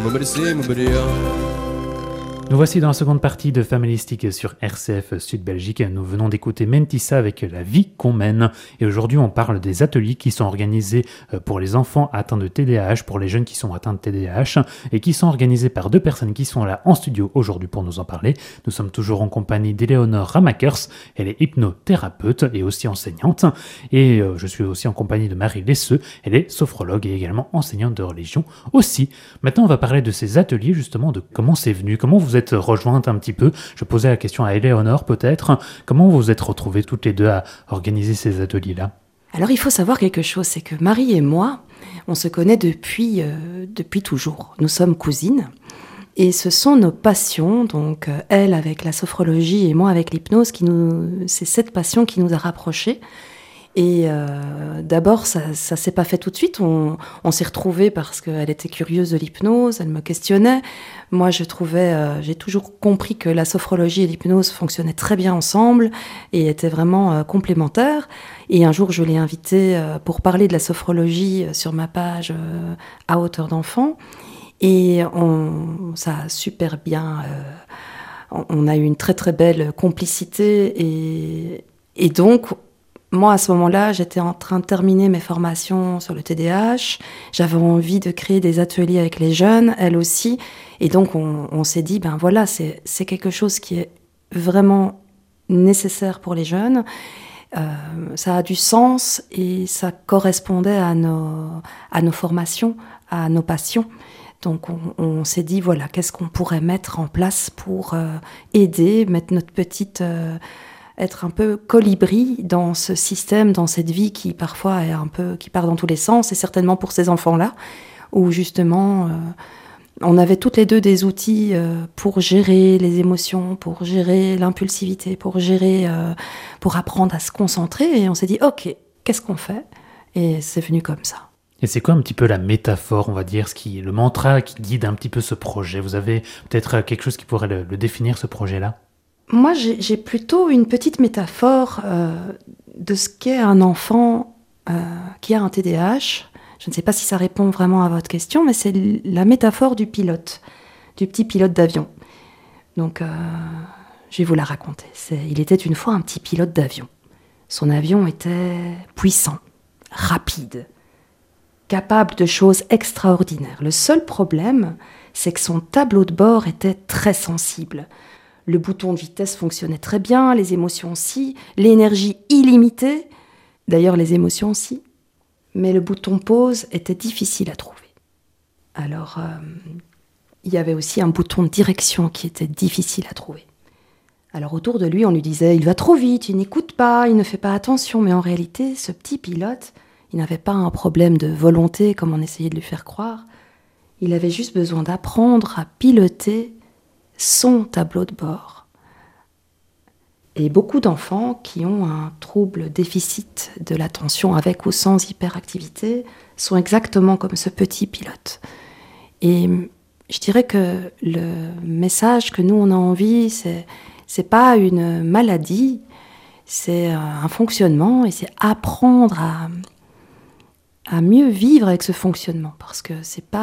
Nous voici dans la seconde partie de Familistique sur RCF Sud Belgique. Nous venons d'écouter Mentissa avec La vie qu'on mène. Et aujourd'hui, on parle des ateliers qui sont organisés pour les enfants atteints de TDAH, pour les jeunes qui sont atteints de TDAH, et qui sont organisés par deux personnes qui sont là en studio aujourd'hui pour nous en parler. Nous sommes toujours en compagnie d'Éléonore Ramakers. Elle est hypnothérapeute et aussi enseignante. Et je suis aussi en compagnie de Marie Lesseux. Elle est sophrologue et également enseignante de religion aussi. Maintenant, on va parler de ces ateliers, justement, de comment c'est venu, comment vous êtes rejointe un petit peu. Je posais la question à Éléonore peut-être. Comment vous vous êtes retrouvées toutes les deux à organiser ces ateliers-là ? Alors il faut savoir quelque chose, c'est que Marie et moi, on se connaît depuis toujours. Nous sommes cousines et ce sont nos passions, donc elle avec la sophrologie et moi avec l'hypnose, c'est cette passion qui nous a rapprochés. Et d'abord, ça s'est pas fait tout de suite. On s'est retrouvés parce qu'elle était curieuse de l'hypnose, elle me questionnait. Moi, j'ai toujours compris que la sophrologie et l'hypnose fonctionnaient très bien ensemble et étaient vraiment complémentaires. Et un jour, je l'ai invitée pour parler de la sophrologie sur ma page à hauteur d'enfant. Et ça a super bien... on a eu une très très belle complicité et donc... Moi, à ce moment-là, j'étais en train de terminer mes formations sur le TDAH. J'avais envie de créer des ateliers avec les jeunes, elle aussi. Et donc, on s'est dit, ben voilà, c'est quelque chose qui est vraiment nécessaire pour les jeunes. Ça a du sens et ça correspondait à nos formations, à nos passions. Donc, on s'est dit, voilà, qu'est-ce qu'on pourrait mettre en place pour aider, mettre notre petite... être un peu colibri dans ce système, dans cette vie qui parfois qui part dans tous les sens, et certainement pour ces enfants-là, où justement on avait toutes les deux des outils pour gérer les émotions, pour gérer l'impulsivité, pour apprendre à se concentrer, et on s'est dit ok, qu'est-ce qu'on fait ? Et c'est venu comme ça. Et c'est quoi un petit peu la métaphore, on va dire, le mantra qui guide un petit peu ce projet ? Vous avez peut-être quelque chose qui pourrait le définir, ce projet-là ? Moi, j'ai plutôt une petite métaphore de ce qu'est un enfant qui a un TDAH. Je ne sais pas si ça répond vraiment à votre question, mais c'est la métaphore du pilote, du petit pilote d'avion. Donc, je vais vous la raconter. Il était une fois un petit pilote d'avion. Son avion était puissant, rapide, capable de choses extraordinaires. Le seul problème, c'est que son tableau de bord était très sensible. Le bouton de vitesse fonctionnait très bien, les émotions aussi, l'énergie illimitée, d'ailleurs les émotions aussi, mais le bouton pause était difficile à trouver. Alors, il y avait aussi un bouton de direction qui était difficile à trouver. Alors autour de lui, on lui disait « il va trop vite, il n'écoute pas, il ne fait pas attention », mais en réalité, ce petit pilote, il n'avait pas un problème de volonté comme on essayait de lui faire croire, il avait juste besoin d'apprendre à piloter son tableau de bord. Et beaucoup d'enfants qui ont un trouble déficit de l'attention avec ou sans hyperactivité sont exactement comme ce petit pilote. Et je dirais que le message que nous on a envie, c'est pas une maladie, c'est un fonctionnement et c'est apprendre à mieux vivre avec ce fonctionnement, parce que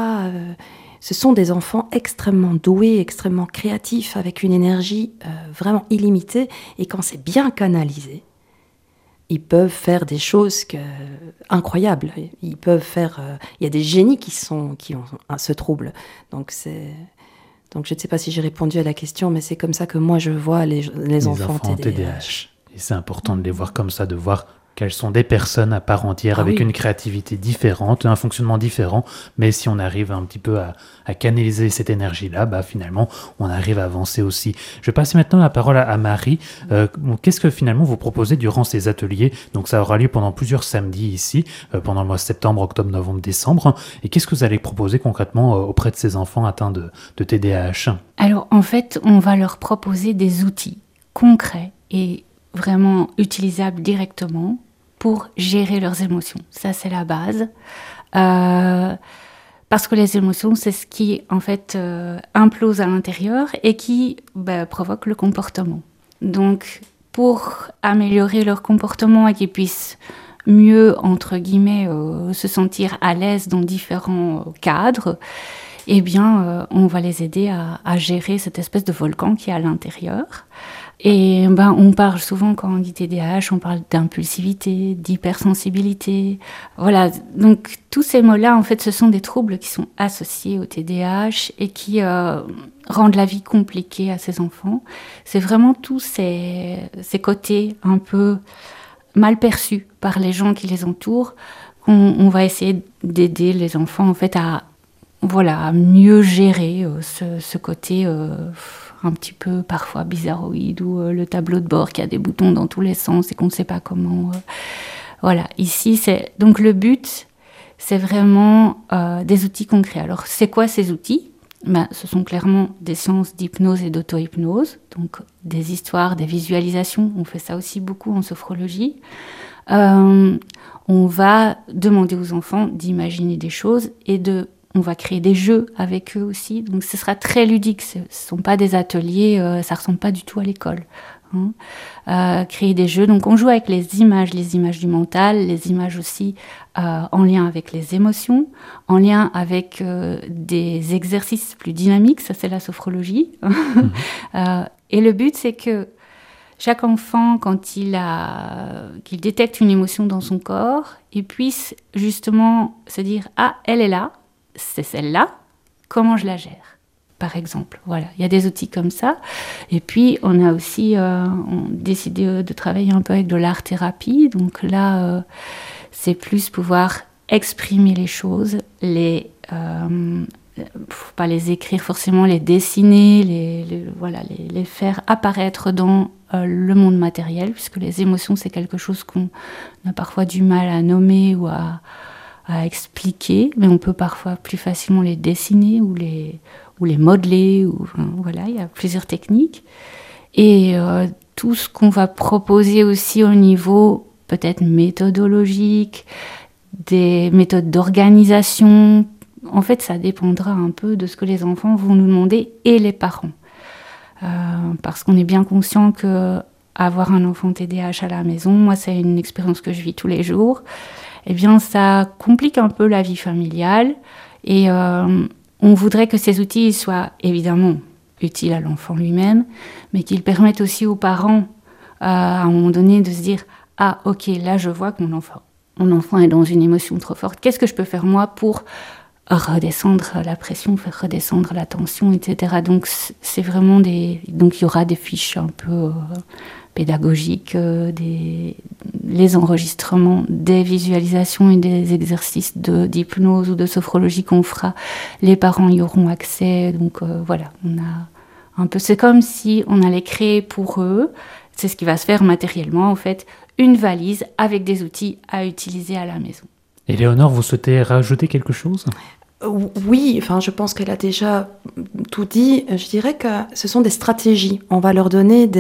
ce sont des enfants extrêmement doués, extrêmement créatifs, avec une énergie vraiment illimitée. Et quand c'est bien canalisé, ils peuvent faire des choses incroyables. Ils peuvent faire... il y a des génies qui ont ce trouble. Donc je ne sais pas si j'ai répondu à la question, mais c'est comme ça que moi je vois les enfants TDAH. Et c'est important de les voir comme ça, de voir qu'elles sont des personnes à part entière, avec une créativité différente, un fonctionnement différent, mais si on arrive un petit peu à canaliser cette énergie-là, finalement, on arrive à avancer aussi. Je vais passer maintenant la parole à Marie. Qu'est-ce que finalement vous proposez durant ces ateliers ? Donc ça aura lieu pendant plusieurs samedis ici, pendant le mois de septembre, octobre, novembre, décembre. Et qu'est-ce que vous allez proposer concrètement auprès de ces enfants atteints de TDAH ? Alors en fait, on va leur proposer des outils concrets et vraiment utilisables directement pour gérer leurs émotions. Ça, c'est la base. Parce que les émotions, c'est ce qui, en fait, implose à l'intérieur et qui provoque le comportement. Donc, pour améliorer leur comportement et qu'ils puissent mieux, entre guillemets, se sentir à l'aise dans différents cadres, eh bien, on va les aider à gérer cette espèce de volcan qui est à l'intérieur. Et on parle souvent, quand on dit TDAH, on parle d'impulsivité, d'hypersensibilité. Voilà, donc tous ces mots-là, en fait, ce sont des troubles qui sont associés au TDAH et qui rendent la vie compliquée à ces enfants. C'est vraiment tous ces côtés un peu mal perçus par les gens qui les entourent qu'on va essayer d'aider les enfants, en fait, à mieux gérer ce côté un petit peu parfois bizarroïde, ou le tableau de bord qui a des boutons dans tous les sens et qu'on ne sait pas comment. Voilà, ici, donc le but, c'est vraiment des outils concrets. Alors, c'est quoi ces outils ? Ce sont clairement des séances d'hypnose et d'auto-hypnose, donc des histoires, des visualisations. On fait ça aussi beaucoup en sophrologie. On va demander aux enfants d'imaginer des choses et on va créer des jeux avec eux aussi. Donc ce sera très ludique. Ce ne sont pas des ateliers, ça ne ressemble pas du tout à l'école. Créer des jeux. Donc on joue avec les images du mental, les images aussi en lien avec les émotions, en lien avec des exercices plus dynamiques. Ça, c'est la sophrologie. Et le but, c'est que chaque enfant, quand qu'il détecte une émotion dans son corps, il puisse justement se dire « Ah, elle est là, c'est celle-là, comment je la gère ?» Par exemple, voilà, il y a des outils comme ça. Et puis, on a aussi décidé de travailler un peu avec de l'art-thérapie. Donc là, c'est plus pouvoir exprimer les choses, faut pas les écrire forcément, les dessiner, les faire apparaître dans le monde matériel, puisque les émotions, c'est quelque chose qu'on a parfois du mal à nommer ou à expliquer, mais on peut parfois plus facilement les dessiner ou les modeler. Il y a plusieurs techniques. Et tout ce qu'on va proposer aussi au niveau peut-être méthodologique, des méthodes d'organisation, en fait, ça dépendra un peu de ce que les enfants vont nous demander et les parents. Parce qu'on est bien conscient qu'avoir un enfant TDAH à la maison, moi, c'est une expérience que je vis tous les jours, eh bien, ça complique un peu la vie familiale. Et on voudrait que ces outils soient évidemment utiles à l'enfant lui-même, mais qu'ils permettent aussi aux parents, à un moment donné, de se dire « Ah, ok, là, je vois que mon enfant est dans une émotion trop forte. Qu'est-ce que je peux faire, moi, pour redescendre la pression, faire redescendre la tension, etc. » Donc, c'est vraiment donc, il y aura des fiches un peu pédagogiques, les enregistrements des visualisations et des exercices d'hypnose ou de sophrologie qu'on fera. Les parents y auront accès. Donc, voilà, on a un peu... C'est comme si on allait créer pour eux, c'est ce qui va se faire matériellement, en fait, une valise avec des outils à utiliser à la maison. Éléonore, vous souhaitez rajouter quelque chose ? Oui, je pense qu'elle a déjà tout dit. Je dirais que ce sont des stratégies. On va leur donner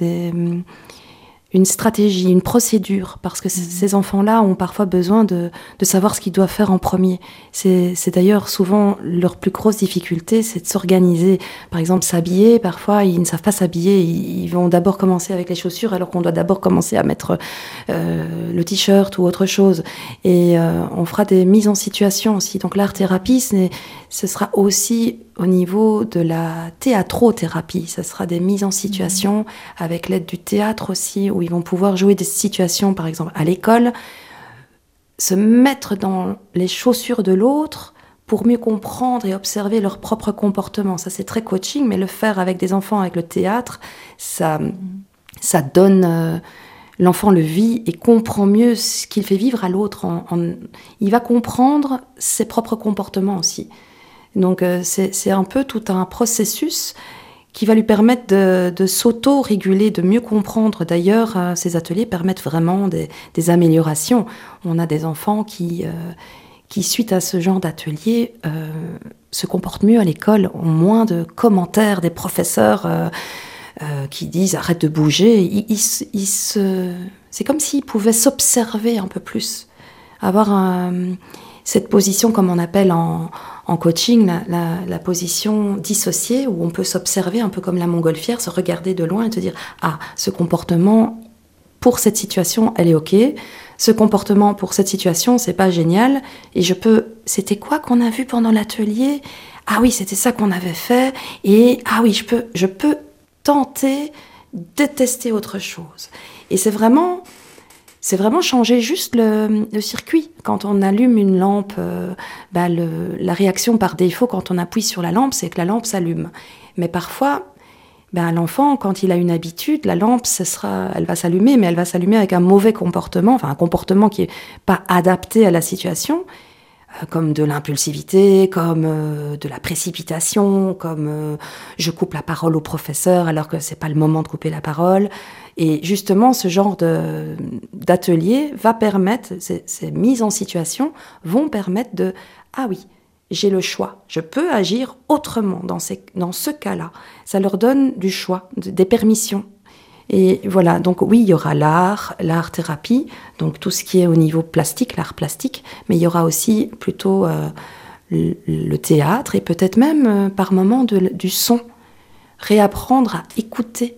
une stratégie, une procédure, parce que ces enfants-là ont parfois besoin de savoir ce qu'ils doivent faire en premier. C'est d'ailleurs souvent leur plus grosse difficulté, c'est de s'organiser. Par exemple, s'habiller, parfois ils ne savent pas s'habiller, ils vont d'abord commencer avec les chaussures alors qu'on doit d'abord commencer à mettre le t-shirt ou autre chose. Et on fera des mises en situation aussi. Donc l'art-thérapie, ce sera aussi au niveau de la théâtrothérapie. Ce sera des mises en situation avec l'aide du théâtre aussi, où ils vont pouvoir jouer des situations, par exemple à l'école, se mettre dans les chaussures de l'autre pour mieux comprendre et observer leur propre comportement. Ça, c'est très coaching, mais le faire avec des enfants, avec le théâtre, ça donne... l'enfant le vit et comprend mieux ce qu'il fait vivre à l'autre. Il va comprendre ses propres comportements aussi. Donc c'est un peu tout un processus qui va lui permettre de s'auto-réguler, de mieux comprendre. D'ailleurs, ces ateliers permettent vraiment des améliorations. On a des enfants qui suite à ce genre d'atelier, se comportent mieux à l'école, ont moins de commentaires des professeurs qui disent « arrête de bouger ». C'est comme s'ils pouvaient s'observer un peu plus, avoir cette position, comme on appelle en coaching, la position dissociée, où on peut s'observer un peu comme la montgolfière, se regarder de loin et te dire « ah, ce comportement, pour cette situation, elle est ok. Ce comportement, pour cette situation, c'est pas génial. Et c'était quoi qu'on a vu pendant l'atelier ? ah oui, c'était ça qu'on avait fait, et ah oui, je peux tenter de tester autre chose. Et c'est vraiment changer juste le circuit. Quand on allume une lampe, la réaction par défaut quand on appuie sur la lampe, c'est que la lampe s'allume. Mais parfois, l'enfant, quand il a une habitude, la lampe, elle va s'allumer, mais elle va s'allumer avec un mauvais comportement, enfin un comportement qui n'est pas adapté à la situation, comme de l'impulsivité, comme de la précipitation, comme je coupe la parole au professeur alors que c'est pas le moment de couper la parole. Et justement, ce genre d'atelier va permettre, ces mises en situation vont permettre ah oui, j'ai le choix, je peux agir autrement dans ce cas-là. Ça leur donne du choix, des permissions. Et voilà, donc oui, il y aura l'art-thérapie, donc tout ce qui est au niveau plastique, l'art plastique, mais il y aura aussi plutôt le théâtre et peut-être même par moments du son. Réapprendre à écouter,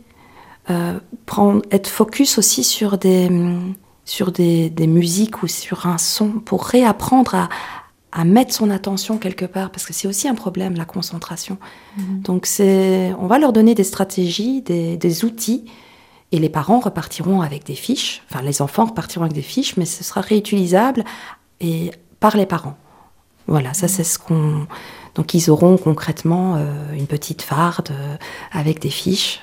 être focus aussi sur des musiques ou sur un son pour réapprendre à mettre son attention quelque part, parce que c'est aussi un problème, la concentration. Donc on va leur donner des stratégies, des outils. Et les parents repartiront avec des fiches, enfin les enfants repartiront avec des fiches, mais ce sera réutilisable par les parents. Voilà, ça c'est ce qu'on... Donc ils auront concrètement une petite farde avec des fiches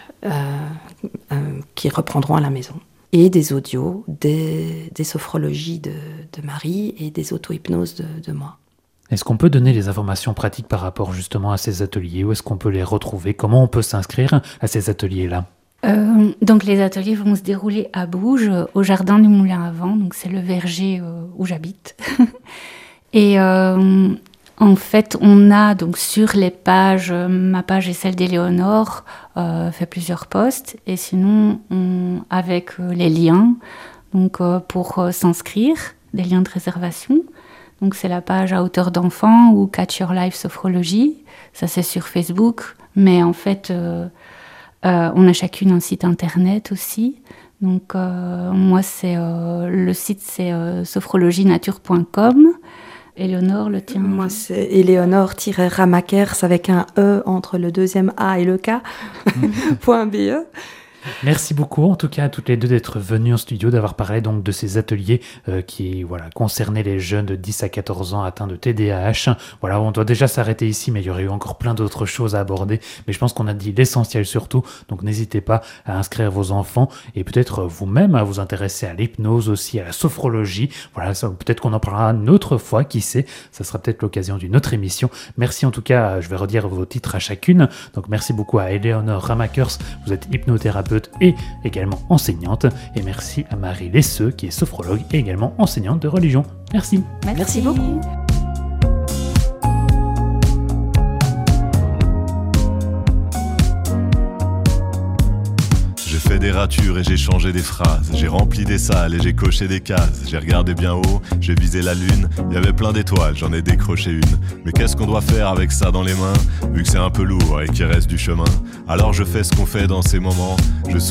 qu'ils reprendront à la maison. Et des audios, des sophrologies de Marie et des auto-hypnoses de moi. Est-ce qu'on peut donner des informations pratiques par rapport justement à ces ateliers? Où est-ce qu'on peut les retrouver? Comment on peut s'inscrire à ces ateliers-là? Donc les ateliers vont se dérouler à Bouges, au jardin du Moulin à Vent, donc c'est le verger où j'habite. Et en fait, on a donc sur les pages, ma page et celle d'Éléonore, fait plusieurs posts, et sinon avec les liens, donc pour s'inscrire, des liens de réservation. Donc c'est la page à hauteur d'enfant ou Catch Your Life Sophrologie, ça c'est sur Facebook, mais en fait on a chacune un site internet aussi. Donc moi le site c'est sophrologiinature.com. Éléonore, le tien? Moi c'est Éléonore-Ramakers avec un E entre le deuxième A et le K, .be. Merci beaucoup en tout cas à toutes les deux d'être venues en studio, d'avoir parlé donc de ces ateliers qui concernaient les jeunes de 10 à 14 ans atteints de TDAH. Voilà, on doit déjà s'arrêter ici, mais il y aurait eu encore plein d'autres choses à aborder. Mais je pense qu'on a dit l'essentiel surtout, donc n'hésitez pas à inscrire vos enfants et peut-être vous-même à vous intéresser à l'hypnose aussi, à la sophrologie. Voilà, ça, peut-être qu'on en parlera une autre fois, qui sait, ça sera peut-être l'occasion d'une autre émission. Merci en tout cas, je vais redire vos titres à chacune. Donc merci beaucoup à Éléonore Ramakers, vous êtes hypnothérapeute et également enseignante, et merci à Marie Lesseux qui est sophrologue et également enseignante de religion. Merci. Merci beaucoup. J'ai fait des ratures et j'ai changé des phrases. J'ai rempli des salles et j'ai coché des cases. J'ai regardé bien haut, j'ai visé la lune. Il y avait plein d'étoiles, j'en ai décroché une. Mais qu'est-ce qu'on doit faire avec ça dans les mains, vu que c'est un peu lourd et qu'il reste du chemin? Alors je fais ce qu'on fait dans ces moments. Je